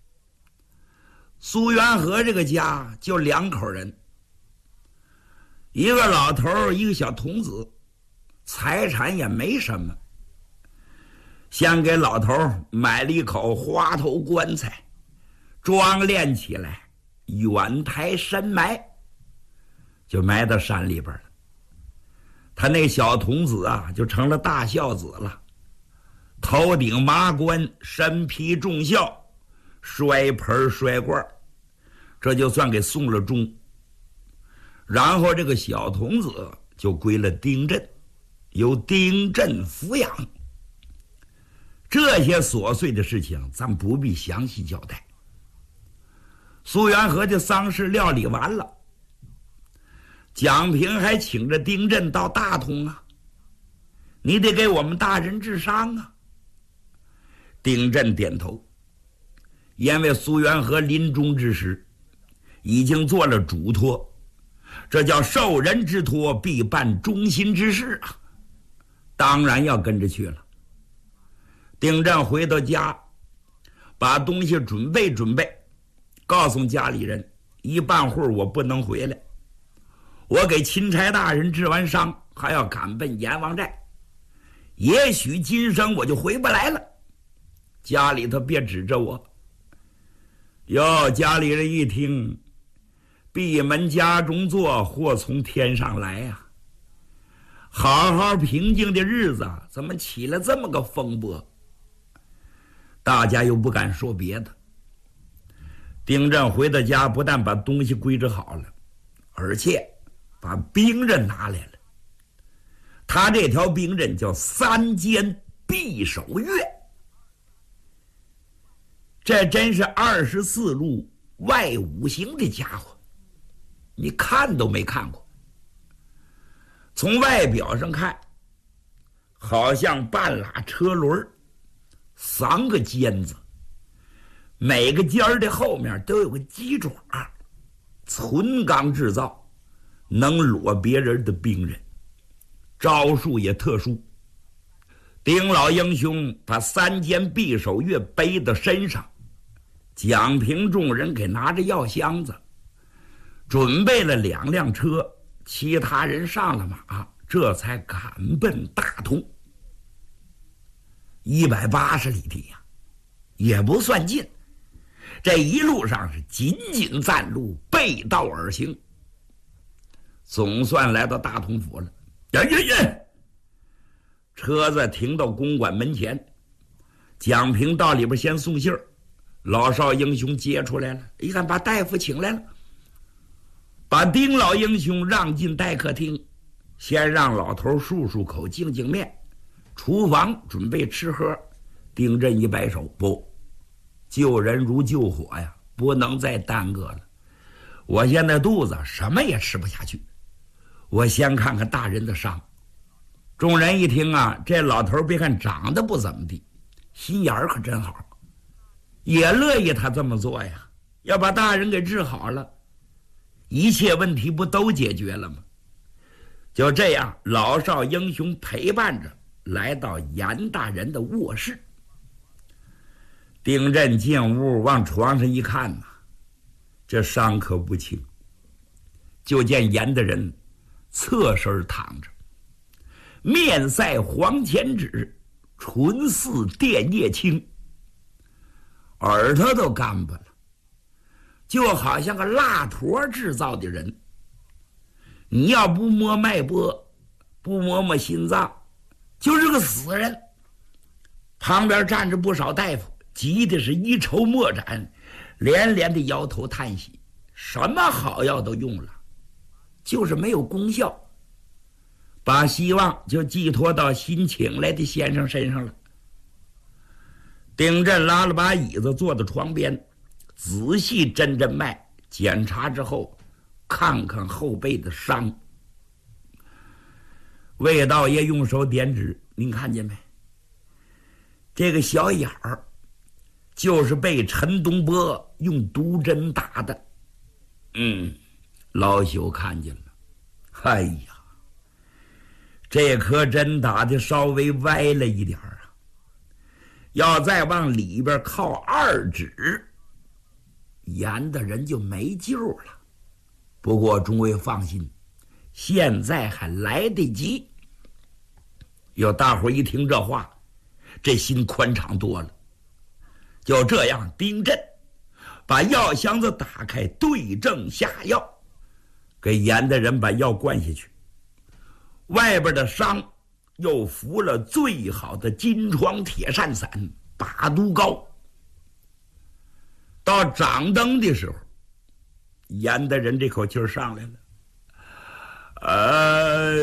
苏元和这个家就两口人，一个老头，一个小童子，财产也没什么。先给老头买了一口花头棺材，装殓起来， 远台深埋，就埋到山里边了。他那小童子啊，就成了大孝子了，头顶麻冠，身披重孝，摔盆摔罐，这就算给送了终。然后这个小童子就归了丁震，由丁震抚养。这些琐碎的事情咱不必详细交代。苏元和的丧事料理完了，蒋平还请着丁震到大同啊，你得给我们大人治丧啊。丁震点头，因为苏元和临终之时已经做了嘱托，这叫受人之托必办忠心之事啊，当然要跟着去了。丁震回到家，把东西准备准备，告诉家里人一半会儿我不能回来，我给钦差大人治完伤，还要赶奔阎王寨，也许今生我就回不来了。家里头别指着我。哟，家里人一听，闭门家中坐，祸从天上来呀、啊！好好平静的日子怎么起了这么个风波？大家又不敢说别的。丁震回到家，不但把东西归置好了，而且把兵刃拿来了。他这条兵刃叫三尖匕首钺，这真是二十四路外五行的家伙，你看都没看过。从外表上看，好像半拉车轮，三个尖子，每个尖儿的后面都有个鸡爪，纯钢制造，能裸别人的兵刃，招数也特殊。丁老英雄把三尖匕首钺背到身上，蒋平众人给拿着药箱子，准备了两辆车，其他人上了马，这才赶奔大同。一百八十里地呀、啊，也不算近。这一路上是紧紧暂路，背道而行，总算来到大同府了。呀呀呀！车子停到公馆门前，蒋平到里边先送信儿，老少英雄接出来了，一看把大夫请来了，把丁老英雄让进待客厅，先让老头漱漱口，净净面，厨房准备吃喝。丁震一摆手，不，救人如救火呀，不能再耽搁了。我现在肚子什么也吃不下去，我先看看大人的伤。众人一听啊，这老头别看长得不怎么地，心眼儿可真好，也乐意他这么做呀，要把大人给治好了，一切问题不都解决了吗？就这样，老少英雄陪伴着来到严大人的卧室。丁震进屋往床上一看呐、啊，这伤可不轻。就见严大人侧身躺着，面赛黄钱纸，唇似电叶青，耳朵都干巴了，就好像个蜡坨制造的人。你要不摸脉搏，不摸摸心脏，就是个死人。旁边站着不少大夫，急的是一筹莫展，连连的摇头叹息，什么好药都用了，就是没有功效，把希望就寄托到新请来的先生身上了。丁震拉了把椅子坐到床边，仔细诊诊脉，检查之后看看后背的伤。魏道爷用手点指，您看见没？这个小眼儿就是被陈东波用毒针打的。嗯，老朽看见了。哎呀，这颗针打的稍微歪了一点啊，要再往里边靠二指，严的人就没救了。不过诸位放心，现在还来得及。有大伙一听这话，这心宽敞多了。就这样，丁震把药箱子打开，对症下药，给严大人把药灌下去。外边的伤又服了最好的金疮铁扇散、八毒膏。到掌灯的时候，严大人这口气儿上来了，哎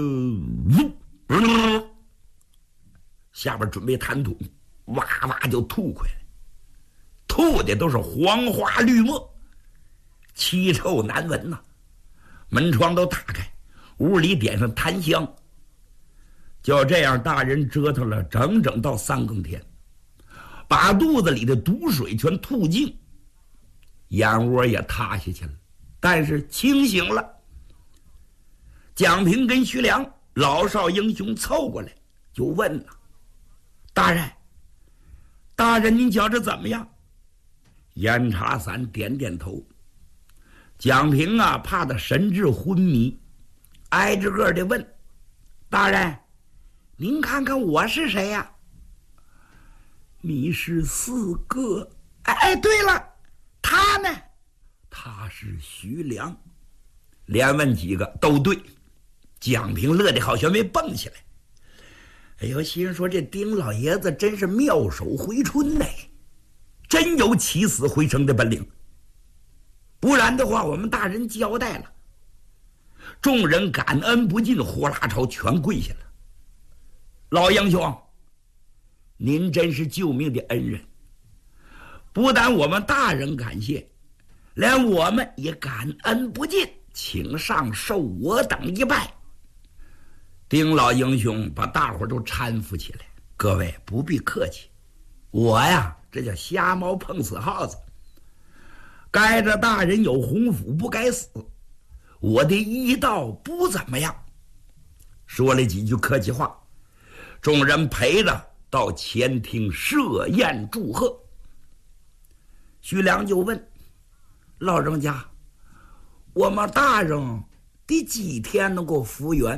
呦，下边准备弹吐，哇哇就吐回来，吐的都是黄花绿墨，奇臭难闻呐、啊。门窗都打开，屋里点上檀香。就这样，大人折腾了整整到三更天，把肚子里的毒水全吐净，眼窝也塌下去了，但是清醒了。蒋平跟徐良老少英雄凑过来就问了：“大人，大人您觉着怎么样？”严查散点点头。蒋平啊，怕他神志昏迷，挨着个的问：“大人，您看看我是谁呀、啊？”“你是四哥。”“哎，对了，他呢？”“他是徐良。”连问几个都对。蒋平乐得好像没蹦起来。哎呦，心说这丁老爷子真是妙手回春呢，真有起死回生的本领。不然的话，我们大人交代了。众人感恩不尽，呼啦朝全跪下了。老英雄，您真是救命的恩人，不但我们大人感谢，连我们也感恩不尽，请上受我等一拜。丁老英雄把大伙都搀扶起来，各位不必客气，我呀这叫瞎猫碰死耗子，该着大人有洪福不该死，我的医道不怎么样。说了几句客气话，众人陪着到前厅设宴祝贺。徐良就问老人家：“我们大人第几天能够复原？”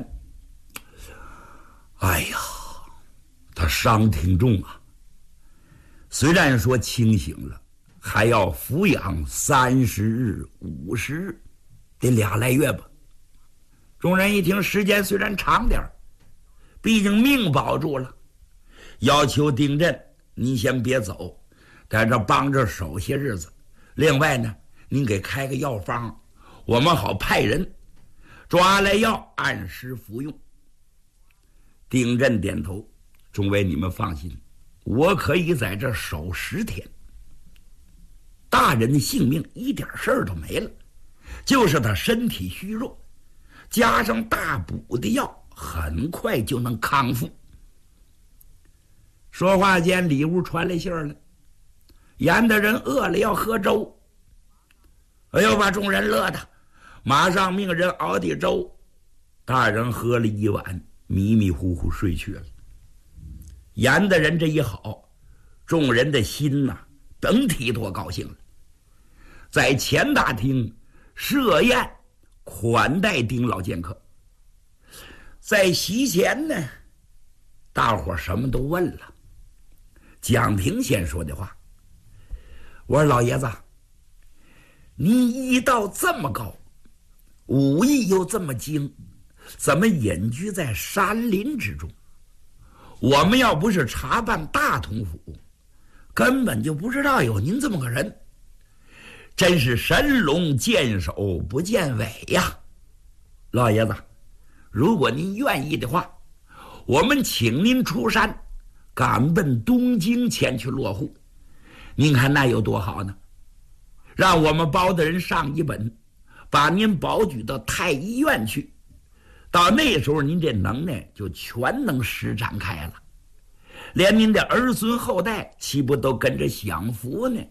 哎呀，他伤挺重啊，虽然说清醒了，还要服养三十日、五十日，得俩来月吧。众人一听，时间虽然长点，毕竟命保住了，要求丁震您先别走，在这帮着守些日子。另外呢，您给开个药方，我们好派人抓来药，按时服用。丁震点头：“众位你们放心，我可以在这守十天。大人的性命一点事儿都没了，就是他身体虚弱，加上大补的药，很快就能康复。”说话间，里屋传来信儿来，严大人饿了要喝粥。哎呦，把众人乐的，马上命人熬的粥。大人喝了一碗，迷迷糊糊睡去了。严大人这一好，众人的心呐、啊，甭提多高兴了。在前大厅设宴款待丁老剑客。在席前呢，大伙什么都问了。蒋平先说的话：“我说老爷子，你医道这么高，武艺又这么精，怎么隐居在山林之中？我们要不是查办大同府，根本就不知道有您这么个人，真是神龙见首不见尾呀！老爷子，如果您愿意的话，我们请您出山，赶奔东京前去落户，您看那有多好呢？让我们包大人上一本，把您保举到太医院去，到那时候您这能耐就全能施展开了，连您的儿孙后代岂不都跟着享福呢？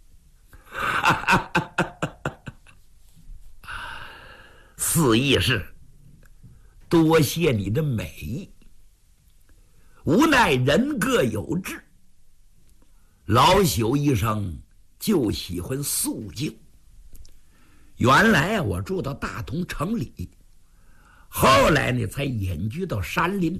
四义士，多谢你的美意，无奈人各有志，老朽一生就喜欢肃静。原来啊，我住到大同城里，后来呢才隐居到山林。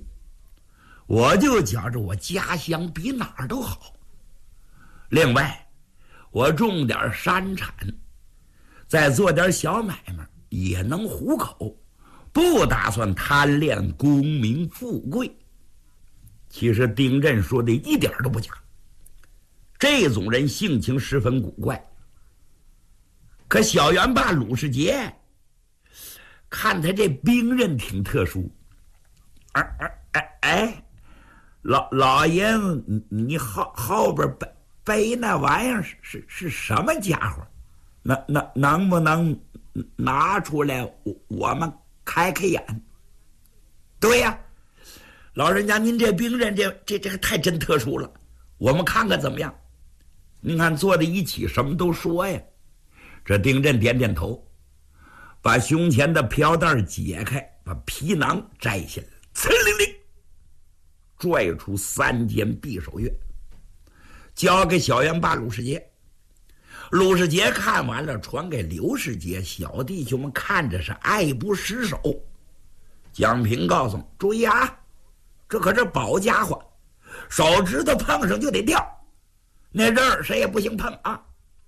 我就觉着我家乡比哪儿都好。另外， 我种点山产，再做点小买卖，也能糊口，不打算贪恋功名富贵。其实丁震说的一点都不假，这种人性情十分古怪。可小元霸鲁世杰看他这兵刃挺特殊，哎哎哎，老老爷子，你后后边背背那玩意儿是是是什么家伙？能能能不能拿出来，我我们开开眼？对呀、啊，老人家，您这兵刃这这这个太真特殊了，我们看看怎么样？您看坐在一起，什么都说呀。这丁震点点头，把胸前的飘带解开，把皮囊摘下来，呲灵灵，拽出三间匕首钺，交给小元霸鲁世杰。鲁世杰看完了，传给刘世杰，小弟兄们看着是爱不释手。蒋平告诉注意啊，这可是宝家伙，手指头碰上就得掉，那刃儿谁也不行碰啊。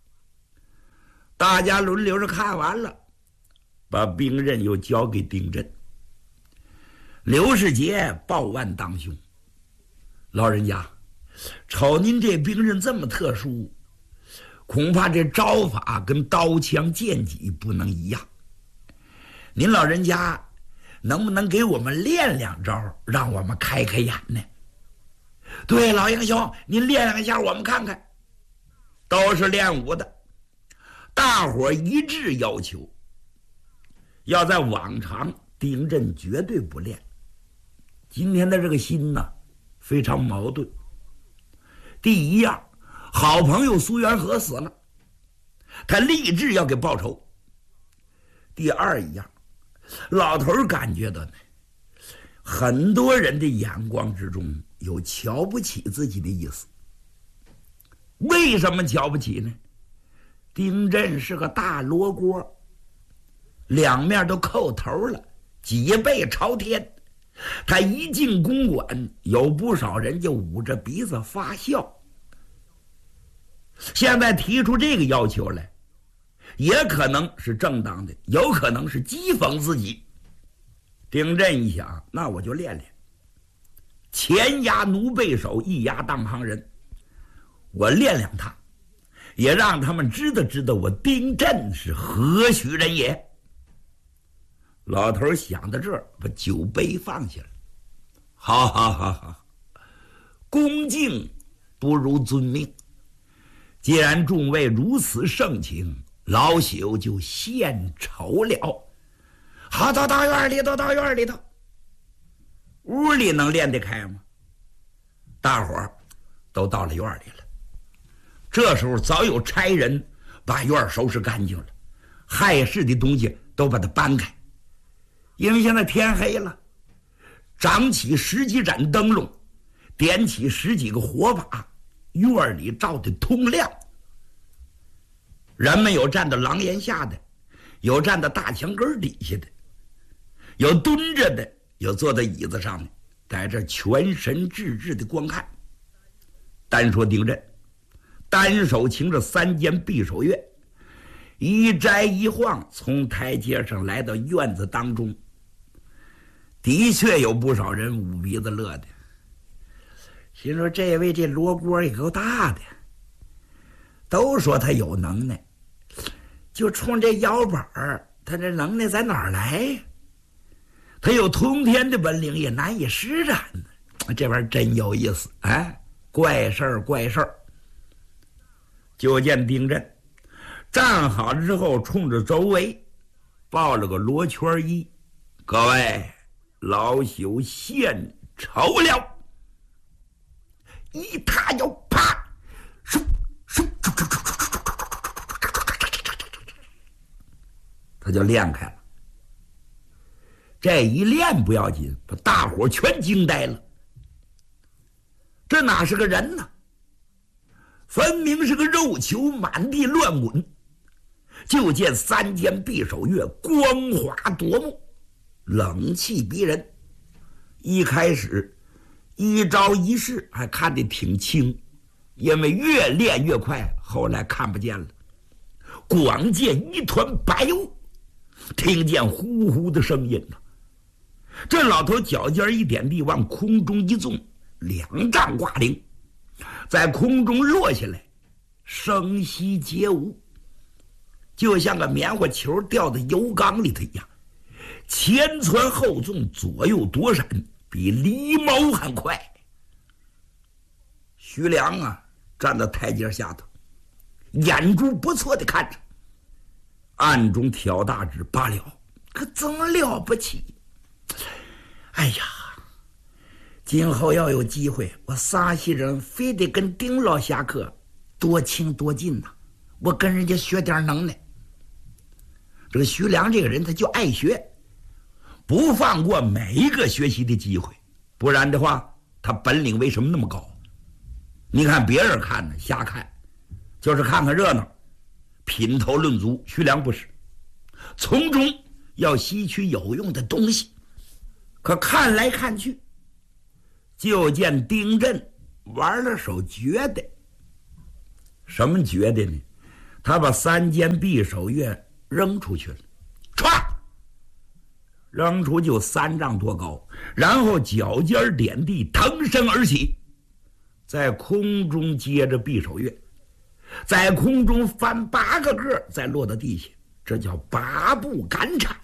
大家轮流着看完了，把兵刃又交给丁震。刘世杰抱腕当胸，老人家，瞅您这兵刃这么特殊，恐怕这招法跟刀枪剑戟不能一样。您老人家能不能给我们练两招，让我们开开眼呢？对，老英雄，您练两下我们看看。都是练武的，大伙一致要求，要在往常丁震绝对不练。今天的这个心呢，非常矛盾。第一样，好朋友苏元和死了，他立志要给报仇。第二一样，老头感觉到呢，很多人的眼光之中有瞧不起自己的意思。为什么瞧不起呢？丁震是个大罗锅，两面都扣头了，脊背朝天。他一进公馆，有不少人就捂着鼻子发笑。现在提出这个要求来，也可能是正当的，有可能是讥讽自己。丁震一想，那我就练练，前压奴背手，一压当行人，我练练他，也让他们知道知道我丁震是何许人也。老头想到这儿，把酒杯放下了。好好好好，恭敬不如遵命。既然众位如此盛情，老朽就献丑了。好，到大院里头，到院里头。屋里能练得开吗？大伙儿都到了院里了。这时候早有差人把院收拾干净了，碍事的东西都把它搬开。因为现在天黑了，长起十几盏灯笼，点起十几个火把，院里照得通亮。人们有站到廊檐下的，有站到大墙根底下的，有蹲着的，有坐在椅子上的，在这全神致志的观看。单说丁震，单手擎着三间匕首钺，一摘一晃，从台阶上来到院子当中。的确有不少人捂鼻子乐的，心说这位这罗锅也够大的，都说他有能耐，就冲这腰板儿，他这能耐在哪儿来？他有通天的本领，也难以施展呢。这玩意儿真有意思，哎，怪事儿怪事儿。就见丁震站好了之后，冲着周围抱了个罗圈衣，各位，老朽献丑了。一踏腰，啪，嗖嗖，他就练开了。这一练不要紧，把大伙全惊呆了。这哪是个人呢？分明是个肉球，满地乱滚。就见三间匕首钺光滑夺目，冷气逼人。一开始一招一式还看得挺轻， 因为越练越快，后来看不见了，光见一团白雾，听见呼呼的声音呢。这老头脚尖一点地，往空中一纵，两丈挂铃，在空中落下来，声息皆无，就像个棉花球掉到油缸里头一样，前窜后纵，左右躲闪，比狸猫还快。徐良啊，站在台阶下头，眼珠不错的看着，暗中挑大指罢了，可怎么了不起？哎呀，今后要有机会，我沙溪人非得跟丁老侠客多亲多近呐、啊！我跟人家学点能耐。这个徐良这个人，他就爱学，不放过每一个学习的机会，不然的话，他本领为什么那么高？你看别人看呢，瞎看，就是看看热闹，品头论足。徐良不是，从中要吸取有用的东西。可看来看去，就见丁震玩了手绝的。什么绝的呢？他把三间匕首钺扔出去了，歘，扔出就三丈多高，然后脚尖点地，腾身而起，在空中接着匕首钺，在空中翻八个个，再落到地下，这叫八步赶铲。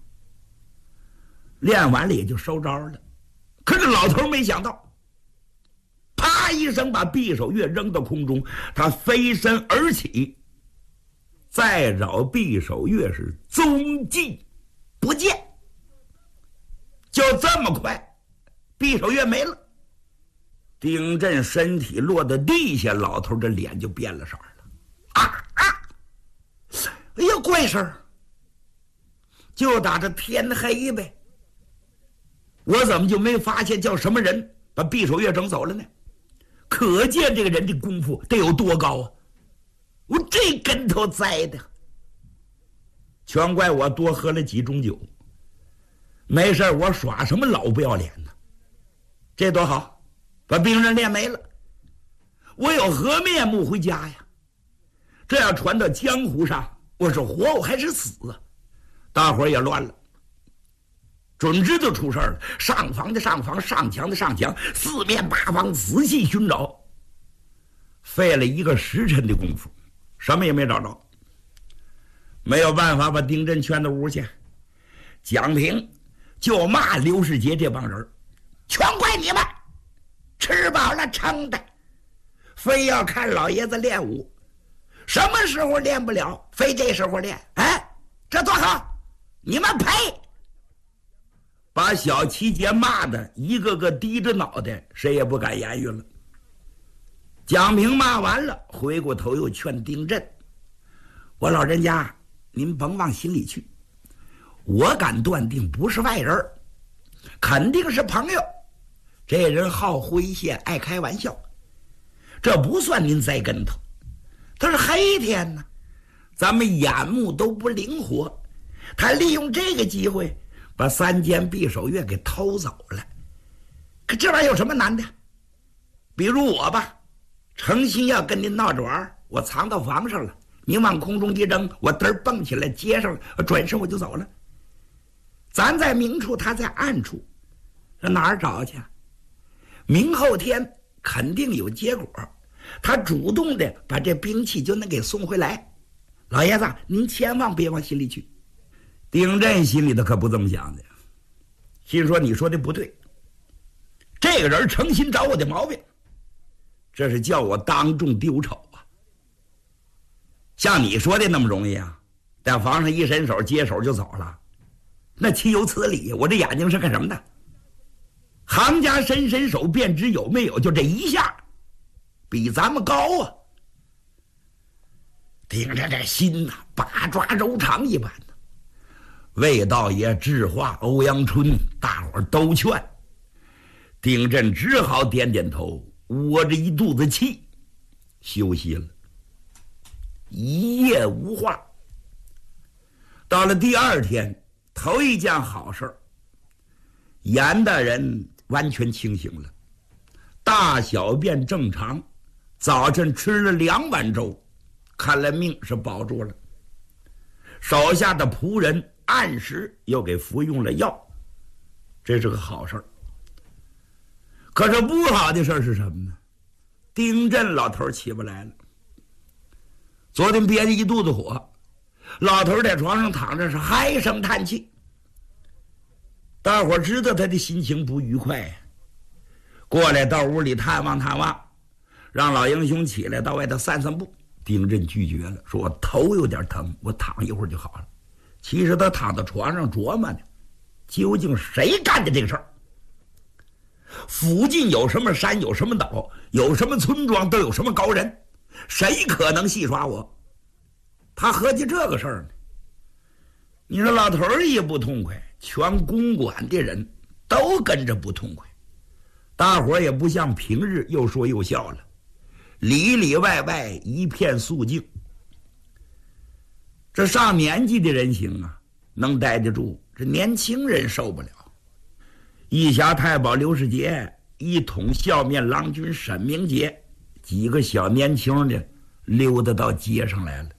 练完了也就收招了。可是老头没想到，啪一声把匕首钺扔到空中，他飞身而起，再找匕首钺是踪迹不见，就这么快，匕首钺没了。丁震身体落到地下，老头这脸就变了色了。啊啊！哎呀，怪事儿！就打这天黑呗。我怎么就没发现叫什么人把匕首钺整走了呢？可见这个人的功夫得有多高啊！我这跟头栽的，全怪我多喝了几盅酒。没事我耍什么老不要脸呢？这多好，把兵刃练没了，我有何面目回家呀？这要传到江湖上，我是活我还是死啊？大伙儿也乱了。准知道出事了，上房的上房，上墙的上墙，四面八方仔细寻找，费了一个时辰的功夫，什么也没找着。没有办法把丁震劝到屋去，蒋平就骂刘世杰这帮人，全怪你们吃饱了撑的，非要看老爷子练武，什么时候练不了，非这时候练，哎，这多好，你们赔！把小七杰骂的一个个低着脑袋，谁也不敢言语了。蒋平骂完了，回过头又劝丁震：“我老人家，您甭往心里去，我敢断定不是外人，肯定是朋友。这人好诙谐，爱开玩笑，这不算您栽跟头。他是黑天呢，咱们眼目都不灵活，他利用这个机会。”把三间匕首钺给偷走了，可这玩意儿有什么难的？比如我吧，诚心要跟您闹着玩，我藏到房上了，您往空中一扔，我嘚儿蹦起来接上了，转身我就走了。咱在明处，他在暗处，这哪儿找去？明后天肯定有结果，他主动的把这兵器就能给送回来。老爷子，您千万别往心里去。丁震心里头可不这么想的，心说你说的不对，这个人诚心找我的毛病，这是叫我当众丢丑啊！像你说的那么容易啊？在房上一伸手接手就走了，那岂有此理！我这眼睛是干什么的？行家伸伸手便知有没有，就这一下，比咱们高啊！丁震这心呐、啊，八抓柔肠一般。魏道爷、智化、欧阳春，大伙儿都劝，丁震只好点点头，窝着一肚子气，休息了。一夜无话。到了第二天，头一件好事，严大人完全清醒了，大小便正常， 早晨吃了两碗粥，看来命是保住了。手下的仆人按时又给服用了药，这是个好事儿。可是不好的事儿是什么呢？丁震老头起不来了。昨天憋着一肚子火，老头在床上躺着是唉声叹气。大伙知道他的心情不愉快呀，过来到屋里探望探望，让老英雄起来到外头散散步。丁震拒绝了，说我头有点疼，我躺一会儿就好了。其实他躺在床上琢磨呢，究竟谁干的这个事儿？附近有什么山，有什么岛，有什么村庄，都有什么高人，谁可能戏耍我？他合计这个事儿呢。你说老头儿也不痛快，全公馆的人都跟着不痛快，大伙儿也不像平日又说又笑了，里里外外一片肃静。这上年纪的人行啊，能待得住，这年轻人受不了。义侠太保刘世杰，一统笑面郎君沈明杰，几个小年轻的溜达到街上来了。